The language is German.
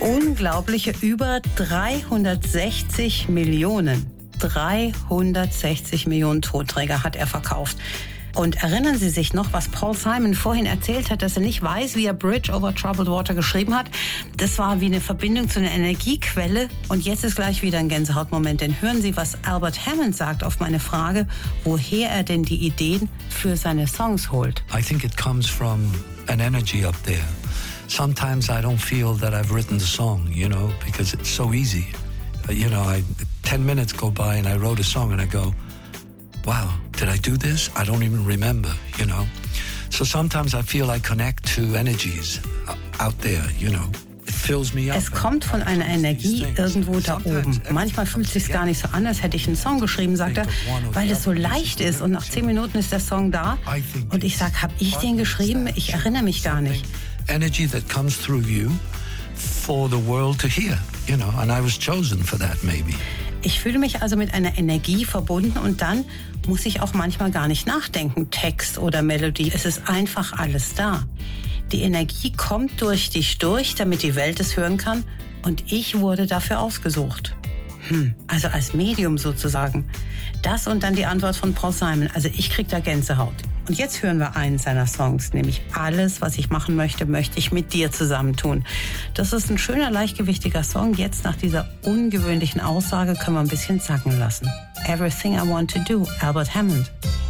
unglaubliche über 360 Millionen. 360 Millionen Tonträger hat er verkauft. Und erinnern Sie sich noch, was Paul Simon vorhin erzählt hat, dass er nicht weiß, wie er Bridge over Troubled Water geschrieben hat? Das war wie eine Verbindung zu einer Energiequelle. Und jetzt ist gleich wieder ein Gänsehautmoment. Denn hören Sie, was Albert Hammond sagt auf meine Frage, woher er denn die Ideen für seine Songs holt. I think it comes from an energy up there. Sometimes I don't feel that I've written the song, because it's so easy. 10 minutes go by and I wrote a song and I go, wow, did I do this? I don't even remember, So sometimes I feel I connect to energies out there, It fills me up. Es kommt von einer Energie irgendwo da oben. Manchmal fühlt es sich gar nicht so an, als hätte ich einen Song geschrieben, sagt er, weil es so leicht ist und nach 10 Minuten ist der Song da. Und ich sage, habe ich den geschrieben? Ich erinnere mich gar nicht. Energy that comes through you for the world to hear, and I was chosen for that maybe. Ich fühle mich also mit einer Energie verbunden und dann muss ich auch manchmal gar nicht nachdenken, Text oder Melodie. Es ist einfach alles da. Die Energie kommt durch dich durch, damit die Welt es hören kann und ich wurde dafür ausgesucht. Also als Medium sozusagen. Das und dann die Antwort von Paul Simon. Also ich krieg da Gänsehaut. Und jetzt hören wir einen seiner Songs, nämlich Alles, was ich machen möchte, möchte ich mit dir zusammentun. Das ist ein schöner, leichtgewichtiger Song. Jetzt nach dieser ungewöhnlichen Aussage können wir ein bisschen sacken lassen. Everything I Want to Do, Albert Hammond.